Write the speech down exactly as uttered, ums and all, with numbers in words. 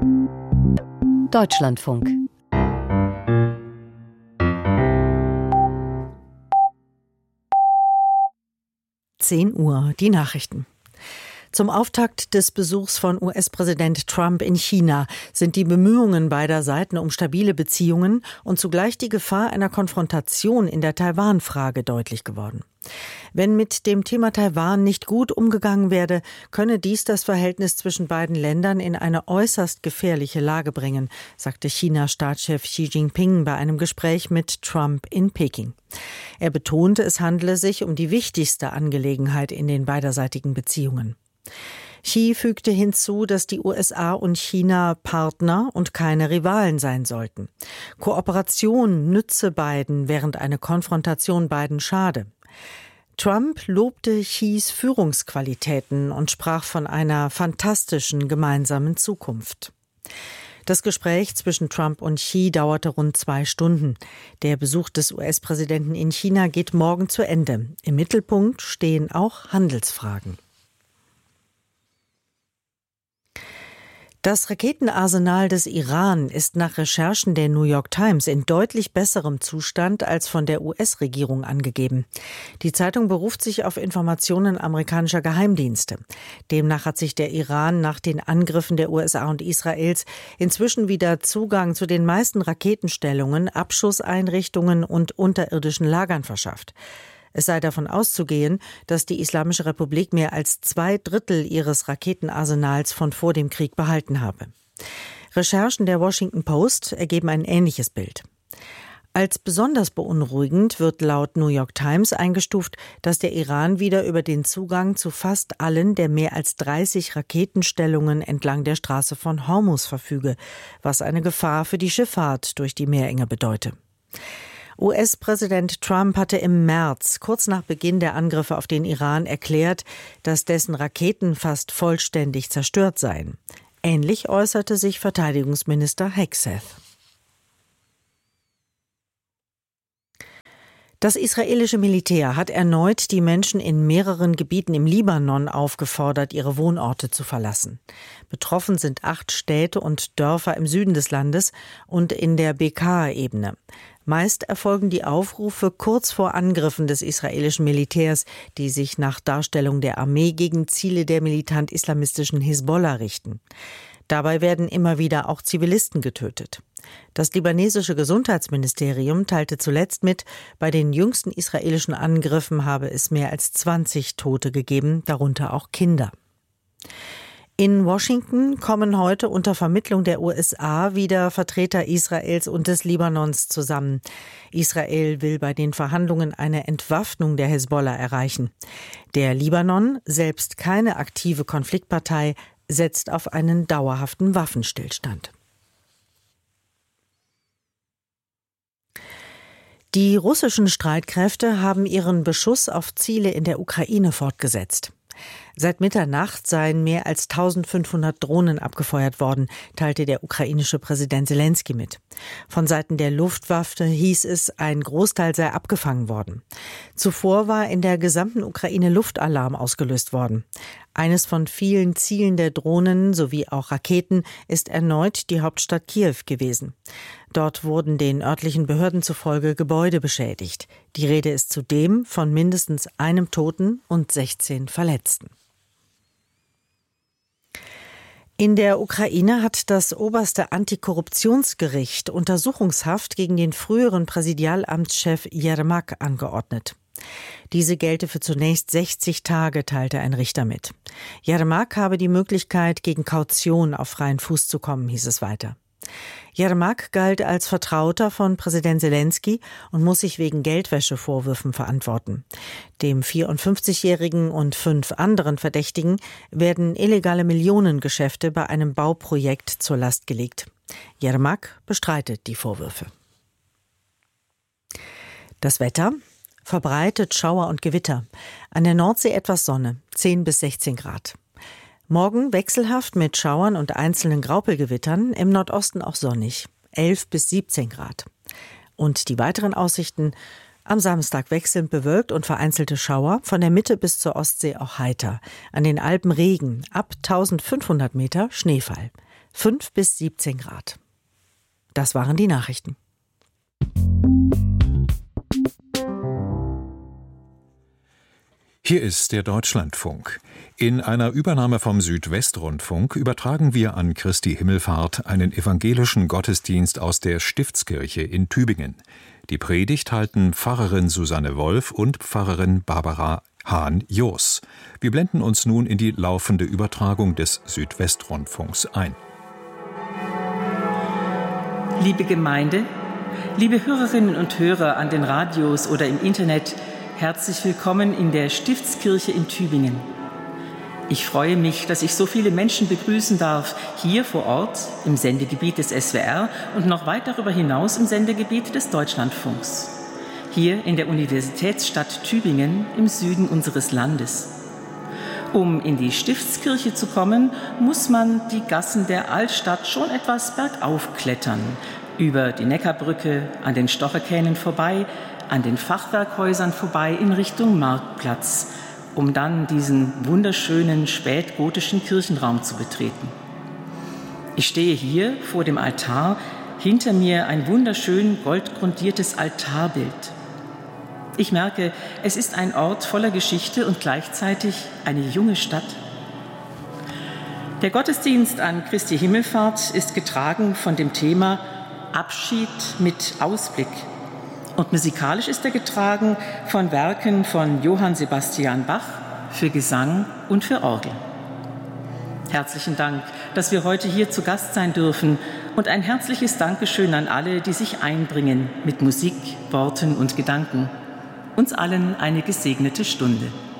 Deutschlandfunk. zehn Uhr, die Nachrichten. Zum Auftakt des Besuchs von U S-Präsident Trump in China sind die Bemühungen beider Seiten um stabile Beziehungen und zugleich die Gefahr einer Konfrontation in der Taiwan-Frage deutlich geworden. Wenn mit dem Thema Taiwan nicht gut umgegangen werde, könne dies das Verhältnis zwischen beiden Ländern in eine äußerst gefährliche Lage bringen, sagte China-Staatschef Xi Jinping bei einem Gespräch mit Trump in Peking. Er betonte, es handele sich um die wichtigste Angelegenheit in den beiderseitigen Beziehungen. Xi fügte hinzu, dass die U S A und China Partner und keine Rivalen sein sollten. Kooperation nütze beiden, während eine Konfrontation beiden schade. Trump lobte Xis Führungsqualitäten und sprach von einer fantastischen gemeinsamen Zukunft. Das Gespräch zwischen Trump und Xi dauerte rund zwei Stunden. Der Besuch des U S-Präsidenten in China geht morgen zu Ende. Im Mittelpunkt stehen auch Handelsfragen. Das Raketenarsenal des Iran ist nach Recherchen der New York Times in deutlich besserem Zustand als von der U S-Regierung angegeben. Die Zeitung beruft sich auf Informationen amerikanischer Geheimdienste. Demnach hat sich der Iran nach den Angriffen der U S A und Israels inzwischen wieder Zugang zu den meisten Raketenstellungen, Abschusseinrichtungen und unterirdischen Lagern verschafft. Es sei davon auszugehen, dass die Islamische Republik mehr als zwei Drittel ihres Raketenarsenals von vor dem Krieg behalten habe. Recherchen der Washington Post ergeben ein ähnliches Bild. Als besonders beunruhigend wird laut New York Times eingestuft, dass der Iran wieder über den Zugang zu fast allen der mehr als dreißig Raketenstellungen entlang der Straße von Hormuz verfüge, was eine Gefahr für die Schifffahrt durch die Meerenge bedeute. U S-Präsident Trump hatte im März, kurz nach Beginn der Angriffe auf den Iran, erklärt, dass dessen Raketen fast vollständig zerstört seien. Ähnlich äußerte sich Verteidigungsminister Hegseth. Das israelische Militär hat erneut die Menschen in mehreren Gebieten im Libanon aufgefordert, ihre Wohnorte zu verlassen. Betroffen sind acht Städte und Dörfer im Süden des Landes und in der Bekaa-Ebene. Meist erfolgen die Aufrufe kurz vor Angriffen des israelischen Militärs, die sich nach Darstellung der Armee gegen Ziele der militant-islamistischen Hisbollah richten. Dabei werden immer wieder auch Zivilisten getötet. Das libanesische Gesundheitsministerium teilte zuletzt mit, bei den jüngsten israelischen Angriffen habe es mehr als zwanzig Tote gegeben, darunter auch Kinder. In Washington kommen heute unter Vermittlung der U S A wieder Vertreter Israels und des Libanons zusammen. Israel will bei den Verhandlungen eine Entwaffnung der Hisbollah erreichen. Der Libanon, selbst keine aktive Konfliktpartei, setzt auf einen dauerhaften Waffenstillstand. Die russischen Streitkräfte haben ihren Beschuss auf Ziele in der Ukraine fortgesetzt. Seit Mitternacht seien mehr als eintausendfünfhundert Drohnen abgefeuert worden, teilte der ukrainische Präsident Selenskyj mit. Von Seiten der Luftwaffe hieß es, ein Großteil sei abgefangen worden. Zuvor war in der gesamten Ukraine Luftalarm ausgelöst worden. Eines von vielen Zielen der Drohnen sowie auch Raketen ist erneut die Hauptstadt Kiew gewesen. Dort wurden den örtlichen Behörden zufolge Gebäude beschädigt. Die Rede ist zudem von mindestens einem Toten und sechzehn Verletzten. In der Ukraine hat das oberste Antikorruptionsgericht Untersuchungshaft gegen den früheren Präsidialamtschef Jermak angeordnet. Diese gelte für zunächst sechzig Tage, teilte ein Richter mit. Jermak habe die Möglichkeit, gegen Kaution auf freien Fuß zu kommen, hieß es weiter. Jermak galt als Vertrauter von Präsident Selenskyj und muss sich wegen Geldwäschevorwürfen verantworten. Dem vierundfünfzigjährigen und fünf anderen Verdächtigen werden illegale Millionengeschäfte bei einem Bauprojekt zur Last gelegt. Jermak bestreitet die Vorwürfe. Das Wetter: verbreitet Schauer und Gewitter. An der Nordsee etwas Sonne, zehn bis sechzehn Grad. Morgen wechselhaft mit Schauern und einzelnen Graupelgewittern, im Nordosten auch sonnig, elf bis siebzehn Grad. Und die weiteren Aussichten: am Samstag wechselnd bewölkt und vereinzelte Schauer, von der Mitte bis zur Ostsee auch heiter. An den Alpen Regen, ab eintausendfünfhundert Meter Schneefall. fünf bis siebzehn Grad. Das waren die Nachrichten. Hier ist der Deutschlandfunk. In einer Übernahme vom Südwestrundfunk übertragen wir an Christi Himmelfahrt einen evangelischen Gottesdienst aus der Stiftskirche in Tübingen. Die Predigt halten Pfarrerin Susanne Wolf und Pfarrerin Barbara Hahn-Joos. Wir blenden uns nun in die laufende Übertragung des Südwestrundfunks ein. Liebe Gemeinde, liebe Hörerinnen und Hörer an den Radios oder im Internet, herzlich willkommen in der Stiftskirche in Tübingen. Ich freue mich, dass ich so viele Menschen begrüßen darf, hier vor Ort im Sendegebiet des S W R und noch weit darüber hinaus im Sendegebiet des Deutschlandfunks. Hier in der Universitätsstadt Tübingen im Süden unseres Landes. Um in die Stiftskirche zu kommen, muss man die Gassen der Altstadt schon etwas bergauf klettern, über die Neckarbrücke, an den Stocherkähnen vorbei, an den Fachwerkhäusern vorbei in Richtung Marktplatz, um dann diesen wunderschönen spätgotischen Kirchenraum zu betreten. Ich stehe hier vor dem Altar, hinter mir ein wunderschön goldgrundiertes Altarbild. Ich merke, es ist ein Ort voller Geschichte und gleichzeitig eine junge Stadt. Der Gottesdienst an Christi Himmelfahrt ist getragen von dem Thema Abschied mit Ausblick. Und musikalisch ist er getragen von Werken von Johann Sebastian Bach für Gesang und für Orgel. Herzlichen Dank, dass wir heute hier zu Gast sein dürfen und ein herzliches Dankeschön an alle, die sich einbringen mit Musik, Worten und Gedanken. Uns allen eine gesegnete Stunde.